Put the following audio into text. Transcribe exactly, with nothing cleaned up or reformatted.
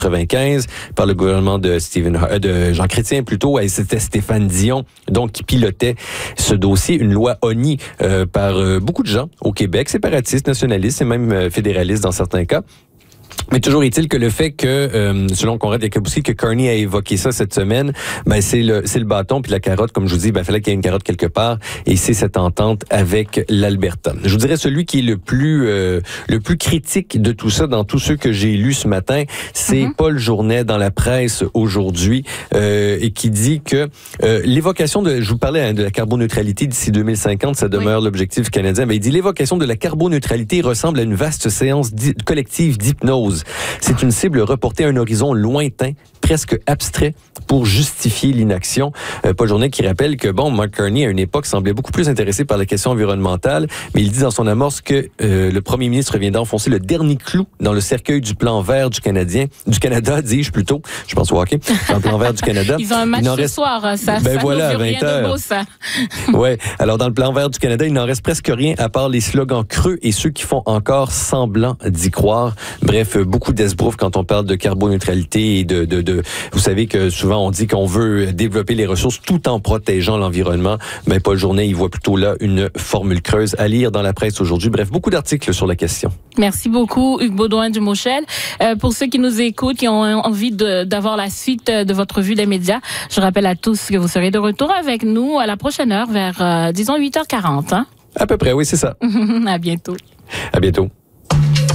quatre-vingt-quinze par le gouvernement de Stephen euh, de Jean Chrétien plutôt, et c'était Stéphane Dion donc qui pilotait ce dossier, une loi honnie euh, par euh, beaucoup de gens au Québec, séparatistes, nationalistes et même euh, fédéralistes dans certains cas. Mais toujours est-il que le fait que, euh, selon Conrad Yakubowski, que Carney a évoqué ça cette semaine, ben c'est le c'est le bâton puis la carotte, comme je vous dis, ben fallait qu'il y ait une carotte quelque part, et c'est cette entente avec l'Alberta. Je vous dirais celui qui est le plus euh, le plus critique de tout ça, dans tous ceux que j'ai lus ce matin, c'est mm-hmm. Paul Journet dans la presse aujourd'hui, euh, et qui dit que euh, l'évocation de, je vous parlais hein, de la carboneutralité d'ici deux mille cinquante, ça demeure oui. l'objectif canadien. Ben il dit l'évocation de la carboneutralité ressemble à une vaste séance di- collective d'hypnose. C'est une cible reportée à un horizon lointain, presque abstrait, pour justifier l'inaction. Euh, Paul Journet qui rappelle que, bon, Mark Carney, à une époque, semblait beaucoup plus intéressé par la question environnementale, mais il dit dans son amorce que euh, le premier ministre vient d'enfoncer le dernier clou dans le cercueil du plan vert du Canadien, du Canada, dis-je plutôt, je pense au hockey, dans le plan vert du Canada. Ils ont un match ce reste... soir, ça, ben ça voilà, à rien de beau, ça. Ouais. Alors, dans le plan vert du Canada, il n'en reste presque rien à part les slogans creux et ceux qui font encore semblant d'y croire. Bref, beaucoup d'esbrouf quand on parle de carboneutralité et de, de, de... Vous savez que souvent on dit qu'on veut développer les ressources tout en protégeant l'environnement. Mais Paul Journet, il voit plutôt là une formule creuse à lire dans la presse aujourd'hui. Bref, beaucoup d'articles sur la question. Merci beaucoup, Hugues Baudouin du Montchel. Euh, pour ceux qui nous écoutent, qui ont envie de, d'avoir la suite de votre revue des médias, je rappelle à tous que vous serez de retour avec nous à la prochaine heure vers, euh, disons, huit heures quarante. Hein? À peu près, oui, c'est ça. À bientôt. À bientôt.